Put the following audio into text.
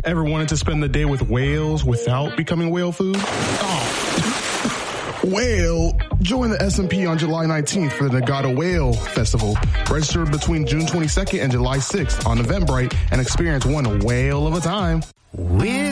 Ever wanted to spend the day with whales without becoming whale food? Whale, join the S&P on July 19th for the Nagata Whale Festival. Register between June 22nd and July 6th on Eventbrite and experience one whale of a time.